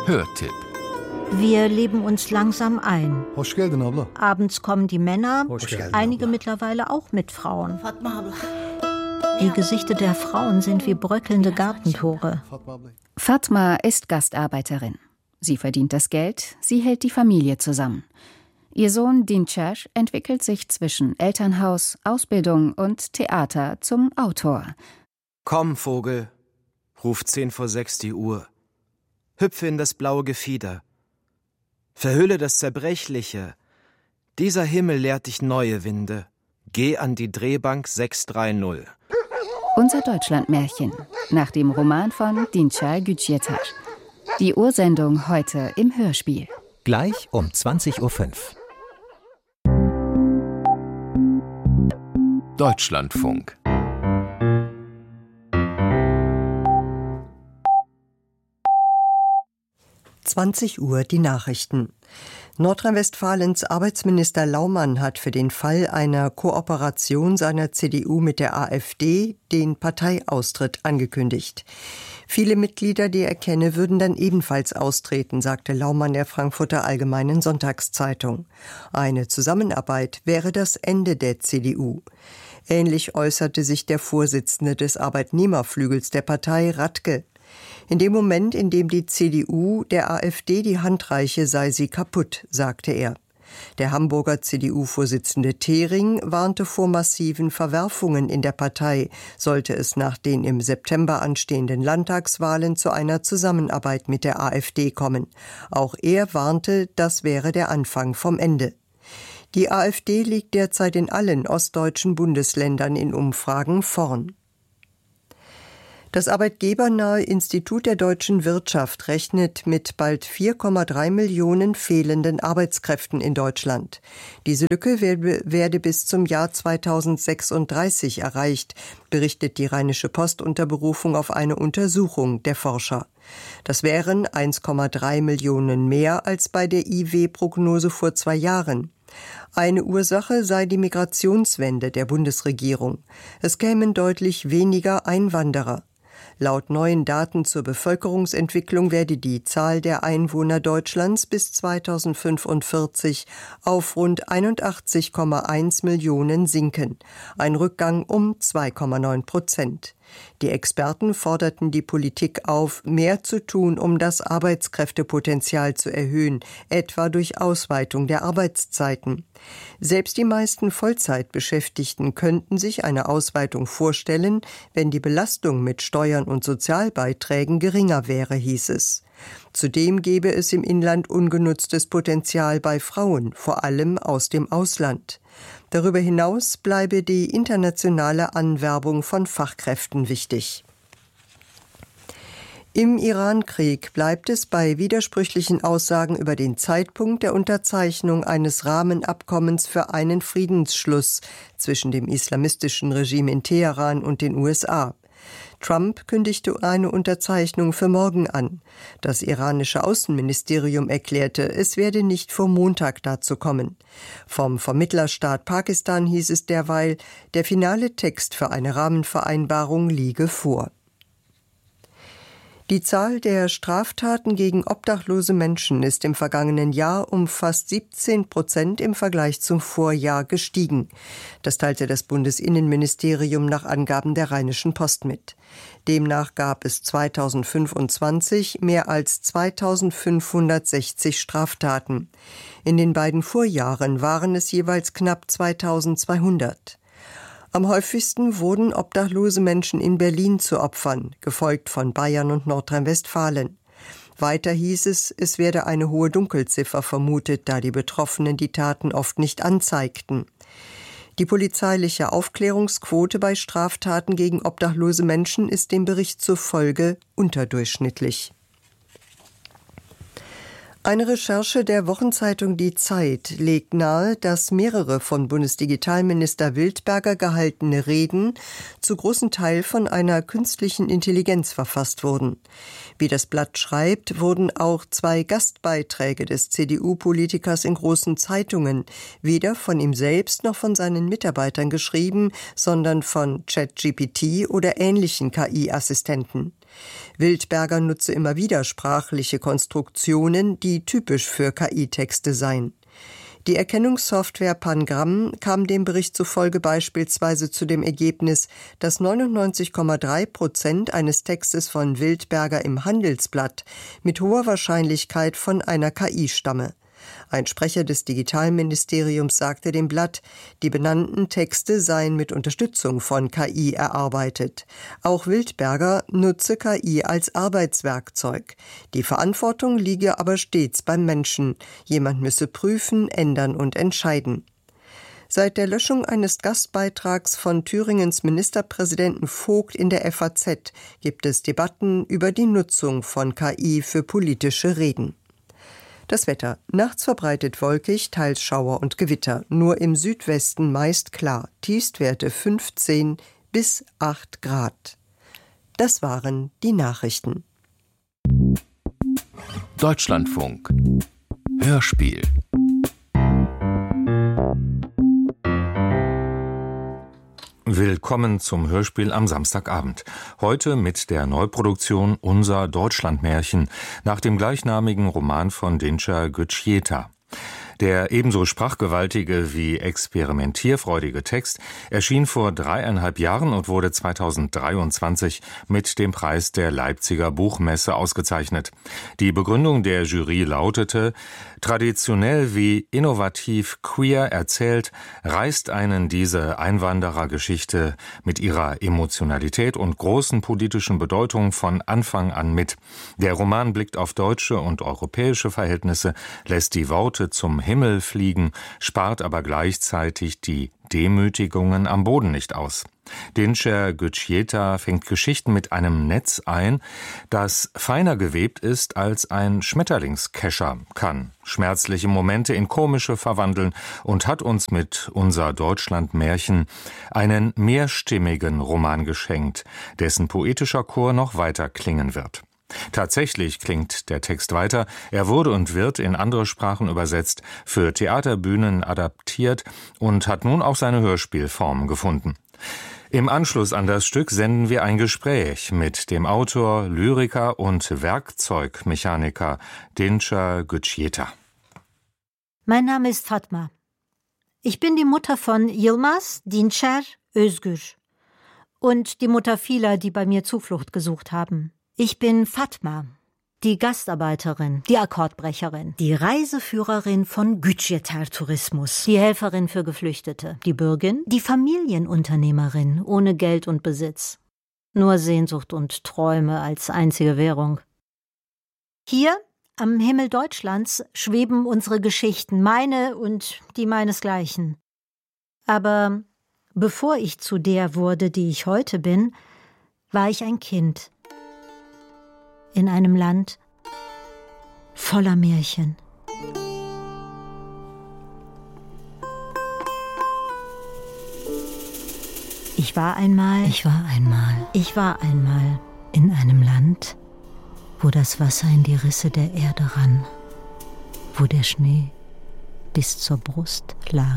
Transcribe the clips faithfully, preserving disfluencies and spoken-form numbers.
Hörtipp. Wir leben uns langsam ein. Hoş geldin abla. Abends kommen die Männer, Hoş geldin, einige abla. mittlerweile auch mit Frauen. Fatma abla. Die Gesichter der Frauen sind wie bröckelnde Gartentore. Fatma abla. Fatma ist Gastarbeiterin. Sie verdient das Geld, sie hält die Familie zusammen. Ihr Sohn Dinçer entwickelt sich zwischen Elternhaus, Ausbildung und Theater zum Autor. Komm, Vogel, ruft zehn vor sechs die Uhr. Hüpfe in das blaue Gefieder. Verhülle das Zerbrechliche. Dieser Himmel lehrt dich neue Winde. Geh an die Drehbank sechs drei null. Unser Deutschlandmärchen, nach dem Roman von Dinçer Gücietar. Die Ursendung heute im Hörspiel. Gleich um zwanzig Uhr fünf. Deutschlandfunk. zwanzig Uhr die Nachrichten. Nordrhein-Westfalens Arbeitsminister Laumann hat für den Fall einer Kooperation seiner C D U mit der AfD den Parteiaustritt angekündigt. Viele Mitglieder, die er kenne, würden dann ebenfalls austreten, sagte Laumann der Frankfurter Allgemeinen Sonntagszeitung. Eine Zusammenarbeit wäre das Ende der C D U. Ähnlich äußerte sich der Vorsitzende des Arbeitnehmerflügels der Partei, Radke. In dem Moment, in dem die C D U der AfD die Hand reiche, sei sie kaputt, sagte er. Der Hamburger C D U-Vorsitzende Thering warnte vor massiven Verwerfungen in der Partei, sollte es nach den im September anstehenden Landtagswahlen zu einer Zusammenarbeit mit der AfD kommen. Auch er warnte, das wäre der Anfang vom Ende. Die AfD liegt derzeit in allen ostdeutschen Bundesländern in Umfragen vorn. Das arbeitgebernahe Institut der deutschen Wirtschaft rechnet mit bald vier Komma drei Millionen fehlenden Arbeitskräften in Deutschland. Diese Lücke werde bis zum Jahr zweitausendsechsunddreißig erreicht, berichtet die Rheinische Post unter Berufung auf eine Untersuchung der Forscher. Das wären eins Komma drei Millionen mehr als bei der I W-Prognose vor zwei Jahren. Eine Ursache sei die Migrationswende der Bundesregierung. Es kämen deutlich weniger Einwanderer. Laut neuen Daten zur Bevölkerungsentwicklung werde die Zahl der Einwohner Deutschlands bis zweitausendfünfundvierzig auf rund einundachtzig Komma eins Millionen sinken, ein Rückgang um zwei Komma neun Prozent. Die Experten forderten die Politik auf, mehr zu tun, um das Arbeitskräftepotenzial zu erhöhen, etwa durch Ausweitung der Arbeitszeiten. Selbst die meisten Vollzeitbeschäftigten könnten sich eine Ausweitung vorstellen, wenn die Belastung mit Steuern und Sozialbeiträgen geringer wäre, hieß es. Zudem gäbe es im Inland ungenutztes Potenzial bei Frauen, vor allem aus dem Ausland. Darüber hinaus bleibe die internationale Anwerbung von Fachkräften wichtig. Im Irankrieg bleibt es bei widersprüchlichen Aussagen über den Zeitpunkt der Unterzeichnung eines Rahmenabkommens für einen Friedensschluss zwischen dem islamistischen Regime in Teheran und den U S A. Trump kündigte eine Unterzeichnung für morgen an. Das iranische Außenministerium erklärte, es werde nicht vor Montag dazu kommen. Vom Vermittlerstaat Pakistan hieß es derweil, der finale Text für eine Rahmenvereinbarung liege vor. Die Zahl der Straftaten gegen obdachlose Menschen ist im vergangenen Jahr um fast siebzehn Prozent im Vergleich zum Vorjahr gestiegen. Das teilte das Bundesinnenministerium nach Angaben der Rheinischen Post mit. Demnach gab es zweitausendfünfundzwanzig mehr als zweitausendfünfhundertsechzig Straftaten. In den beiden Vorjahren waren es jeweils knapp zweitausendzweihundert. Am häufigsten wurden obdachlose Menschen in Berlin zu Opfern, gefolgt von Bayern und Nordrhein-Westfalen. Weiter hieß es, es werde eine hohe Dunkelziffer vermutet, da die Betroffenen die Taten oft nicht anzeigten. Die polizeiliche Aufklärungsquote bei Straftaten gegen obdachlose Menschen ist dem Bericht zufolge unterdurchschnittlich. Eine Recherche der Wochenzeitung Die Zeit legt nahe, dass mehrere von Bundesdigitalminister Wildberger gehaltene Reden zu großen Teil von einer künstlichen Intelligenz verfasst wurden. Wie das Blatt schreibt, wurden auch zwei Gastbeiträge des C D U-Politikers in großen Zeitungen weder von ihm selbst noch von seinen Mitarbeitern geschrieben, sondern von ChatGPT oder ähnlichen K I-Assistenten. Wildberger nutze immer wieder sprachliche Konstruktionen, die typisch für K I-Texte seien. Die Erkennungssoftware Pangramm kam dem Bericht zufolge beispielsweise zu dem Ergebnis, dass neunundneunzig Komma drei Prozent eines Textes von Wildberger im Handelsblatt mit hoher Wahrscheinlichkeit von einer K I stamme. Ein Sprecher des Digitalministeriums sagte dem Blatt, die benannten Texte seien mit Unterstützung von K I erarbeitet. Auch Wildberger nutze K I als Arbeitswerkzeug. Die Verantwortung liege aber stets beim Menschen. Jemand müsse prüfen, ändern und entscheiden. Seit der Löschung eines Gastbeitrags von Thüringens Ministerpräsidenten Vogt in der F A Z gibt es Debatten über die Nutzung von K I für politische Reden. Das Wetter. Nachts verbreitet wolkig, teils Schauer und Gewitter. Nur im Südwesten meist klar. Tiefstwerte fünfzehn bis acht Grad. Das waren die Nachrichten. Deutschlandfunk. Hörspiel. Willkommen zum Hörspiel am Samstagabend. Heute mit der Neuproduktion Unser Deutschlandmärchen nach dem gleichnamigen Roman von Dinčer Gyčeta. Der ebenso sprachgewaltige wie experimentierfreudige Text erschien vor dreieinhalb Jahren und wurde zweitausenddreiundzwanzig mit dem Preis der Leipziger Buchmesse ausgezeichnet. Die Begründung der Jury lautete: Traditionell wie innovativ queer erzählt, reißt einen diese Einwanderergeschichte mit ihrer Emotionalität und großen politischen Bedeutung von Anfang an mit. Der Roman blickt auf deutsche und europäische Verhältnisse, lässt die Worte zum Himmel fliegen, spart aber gleichzeitig die Demütigungen am Boden nicht aus. Dinčer Gyčeta fängt Geschichten mit einem Netz ein, das feiner gewebt ist als ein Schmetterlingskescher, kann schmerzliche Momente in komische verwandeln und hat uns mit Unser Deutschlandmärchen einen mehrstimmigen Roman geschenkt, dessen poetischer Chor noch weiter klingen wird. Tatsächlich klingt der Text weiter. Er wurde und wird in andere Sprachen übersetzt, für Theaterbühnen adaptiert und hat nun auch seine Hörspielform gefunden. Im Anschluss an das Stück senden wir ein Gespräch mit dem Autor, Lyriker und Werkzeugmechaniker Dinčer Gyčeta. Mein Name ist Fatma. Ich bin die Mutter von Yilmaz, Dinčer, Özgür und die Mutter vieler, die bei mir Zuflucht gesucht haben. Ich bin Fatma, die Gastarbeiterin, die Akkordbrecherin, die Reiseführerin von Gyčeter Tourismus, die Helferin für Geflüchtete, die Bürgin, die Familienunternehmerin ohne Geld und Besitz. Nur Sehnsucht und Träume als einzige Währung. Hier, am Himmel Deutschlands, schweben unsere Geschichten, meine und die meinesgleichen. Aber bevor ich zu der wurde, die ich heute bin, war ich ein Kind. In einem Land voller Märchen. Ich war einmal, ich war einmal, ich war einmal in einem Land, wo das Wasser in die Risse der Erde rann, wo der Schnee bis zur Brust lag.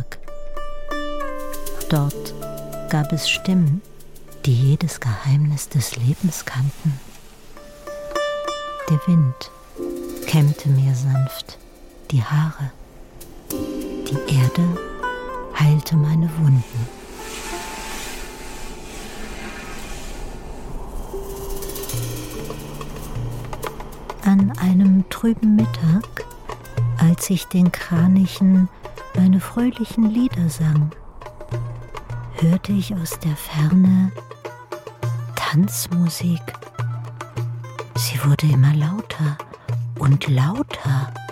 Dort gab es Stimmen, die jedes Geheimnis des Lebens kannten. Der Wind kämmte mir sanft die Haare. Die Erde heilte meine Wunden. An einem trüben Mittag, als ich den Kranichen meine fröhlichen Lieder sang, hörte ich aus der Ferne Tanzmusik. Sie wurde immer lauter und lauter.